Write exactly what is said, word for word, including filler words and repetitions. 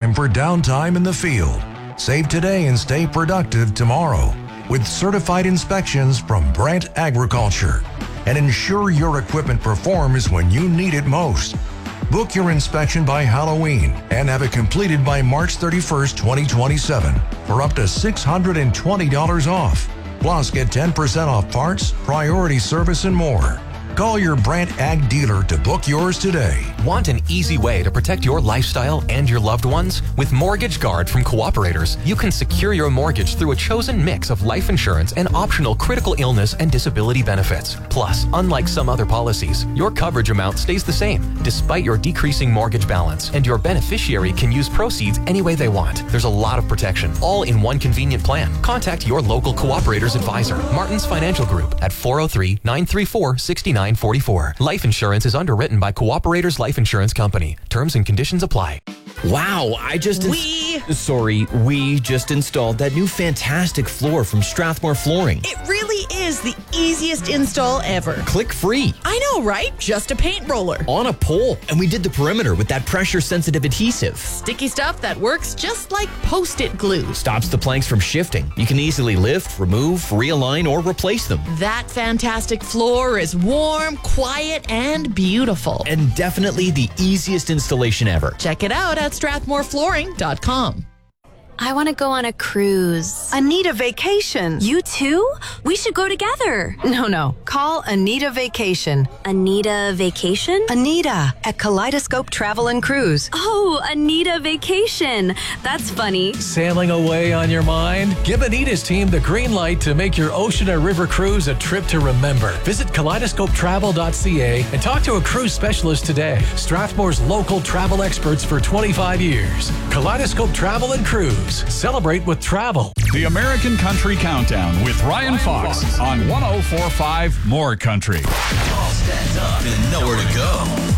time for downtime in the field. Save today and stay productive tomorrow with certified inspections from Brandt Agriculture. And ensure your equipment performs when you need it most. Book your inspection by Halloween and have it completed by March thirty-first, twenty twenty-seven for up to six hundred twenty dollars off. Plus, get ten percent off parts, priority service, and more. Call your Brandt Ag dealer to book yours today. Want an easy way to protect your lifestyle and your loved ones? With Mortgage Guard from Cooperators, you can secure your mortgage through a chosen mix of life insurance and optional critical illness and disability benefits. Plus, unlike some other policies, your coverage amount stays the same despite your decreasing mortgage balance, and your beneficiary can use proceeds any way they want. There's a lot of protection, all in one convenient plan. Contact your local Cooperators advisor, Martin's Financial Group, at four oh three, nine three four, six nine four four. Life insurance is underwritten by Cooperators Life Insurance Company. Terms and conditions apply. Wow, I just... Ins- We... Sorry, we just installed that new fantastic floor from Strathmore Flooring. It really is the easiest install ever. Click free. I know, right? Just a paint roller. On a pole. And we did the perimeter with that pressure-sensitive adhesive. Sticky stuff that works just like Post-it glue. Stops the planks from shifting. You can easily lift, remove, realign, or replace them. That fantastic floor is warm, quiet, and beautiful. And definitely the easiest installation ever. Check it out at strathmore flooring dot com. I want to go on a cruise. Anita Vacation. You too? We should go together. No, no. Call Anita Vacation. Anita Vacation? Anita at Kaleidoscope Travel and Cruise. Oh, Anita Vacation. That's funny. Sailing away on your mind? Give Anita's team the green light to make your ocean or river cruise a trip to remember. Visit kaleidoscope travel dot c a and talk to a cruise specialist today. Strathmore's local travel experts for twenty-five years. Kaleidoscope Travel and Cruise. Celebrate with travel. The American Country Countdown with Ryan, Ryan Fox, Fox on one oh four point five More Country. All stand up and nowhere to go.